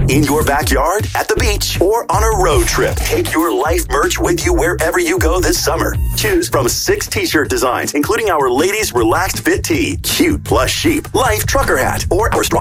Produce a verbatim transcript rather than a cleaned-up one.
In your backyard, at the beach, or on a road trip, take your Life merch with you wherever you go this summer. Choose from six t-shirt designs, including our ladies' relaxed fit tee, cute plush sheep, Life trucker hat, or our